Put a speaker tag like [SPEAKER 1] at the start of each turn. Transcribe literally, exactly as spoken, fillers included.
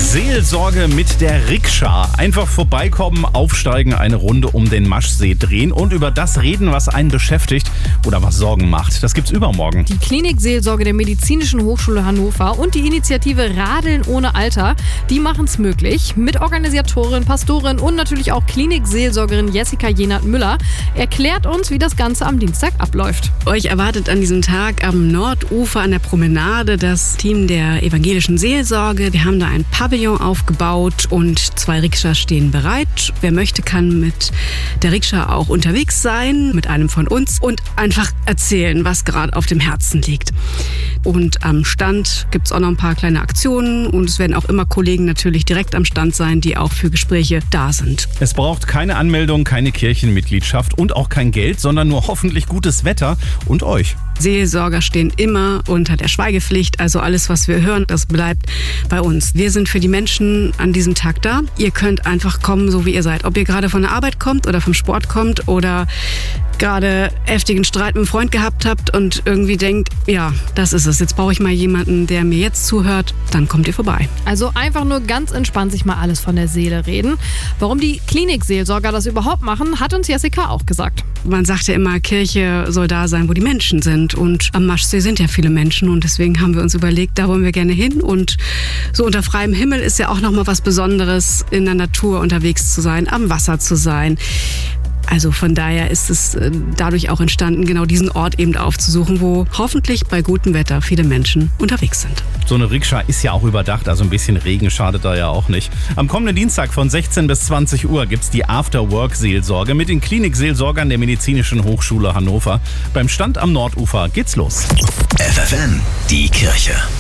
[SPEAKER 1] Seelsorge mit der Rikscha. Einfach vorbeikommen, aufsteigen, eine Runde um den Maschsee drehen und über das reden, was einen beschäftigt oder was Sorgen macht. Das gibt's übermorgen.
[SPEAKER 2] Die Klinikseelsorge der Medizinischen Hochschule Hannover und die Initiative Radeln ohne Alter, die machen es möglich. Mitorganisatorin, Pastorin und natürlich auch Klinikseelsorgerin Jessica Jenert-Müller erklärt uns, wie das Ganze am Dienstag abläuft.
[SPEAKER 3] Euch erwartet an diesem Tag am Nordufer an der Promenade das Team der evangelischen Seelsorge. Wir haben da ein Pavillon aufgebaut und zwei Rikschas stehen bereit. Wer möchte, kann mit der Rikscha auch unterwegs sein, mit einem von uns und einfach erzählen, was gerade auf dem Herzen liegt. Und am Stand gibt es auch noch ein paar kleine Aktionen und es werden auch immer Kollegen natürlich direkt am Stand sein, die auch für Gespräche da sind.
[SPEAKER 1] Es braucht keine Anmeldung, keine Kirchenmitgliedschaft und auch kein Geld, sondern nur hoffentlich gutes Wetter und euch.
[SPEAKER 3] Seelsorger stehen immer unter der Schweigepflicht, also alles, was wir hören, das bleibt bei uns. Wir sind für die Menschen an diesem Tag da. Ihr könnt einfach kommen, so wie ihr seid. Ob ihr gerade von der Arbeit kommt oder vom Sport kommt oder gerade heftigen Streit mit einem Freund gehabt habt und irgendwie denkt, ja, das ist es. Jetzt brauche ich mal jemanden, der mir jetzt zuhört, dann kommt ihr vorbei.
[SPEAKER 2] Also einfach nur ganz entspannt sich mal alles von der Seele reden. Warum die Klinikseelsorger das überhaupt machen, hat uns Jessica auch gesagt.
[SPEAKER 3] Man sagt ja immer, Kirche soll da sein, wo die Menschen sind. Und am Maschsee sind ja viele Menschen und deswegen haben wir uns überlegt, da wollen wir gerne hin. Und so unter freiem Himmel ist ja auch nochmal was Besonderes, in der Natur unterwegs zu sein, am Wasser zu sein. Also von daher ist es dadurch auch entstanden, genau diesen Ort eben aufzusuchen, wo hoffentlich bei gutem Wetter viele Menschen unterwegs sind.
[SPEAKER 1] So eine Rikscha ist ja auch überdacht, also ein bisschen Regen schadet da ja auch nicht. Am kommenden Dienstag von sechzehn bis zwanzig Uhr gibt's die After-Work-Seelsorge mit den Klinikseelsorgern der Medizinischen Hochschule Hannover. Beim Stand am Nordufer geht's los.
[SPEAKER 4] F F N, die Kirche.